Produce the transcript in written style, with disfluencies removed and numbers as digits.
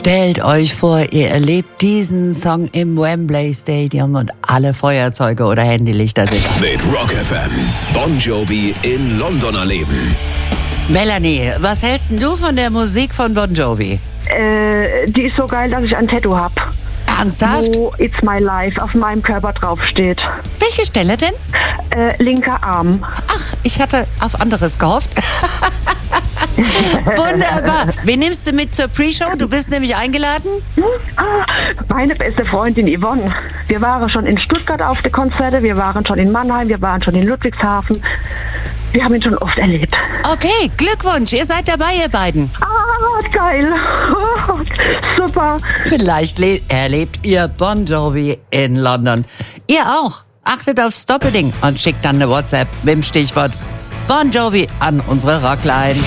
Stellt euch vor, ihr erlebt diesen Song im Wembley Stadium und alle Feuerzeuge oder Handylichter sind an. Mit Rock FM. Bon Jovi in London erleben. Melanie, was hältst denn du von der Musik von Bon Jovi? Die ist so geil, dass ich ein Tattoo habe. Ernsthaft? Wo It's My Life auf meinem Körper draufsteht. Welche Stelle denn? Linker Arm. Ach, ich hatte auf anderes gehofft. Wunderbar. Wen nimmst du mit zur Pre-Show? Du bist nämlich eingeladen? Meine beste Freundin Yvonne. Wir waren schon in Stuttgart auf den Konzerte, wir waren schon in Mannheim, wir waren schon in Ludwigshafen. Wir haben ihn schon oft erlebt. Okay, Glückwunsch. Ihr seid dabei, ihr beiden. Geil. Super. Vielleicht erlebt ihr Bon Jovi in London. Ihr auch. Achtet aufs Doppelding und schickt dann eine WhatsApp mit dem Stichwort Bon Jovi an unsere Rockline.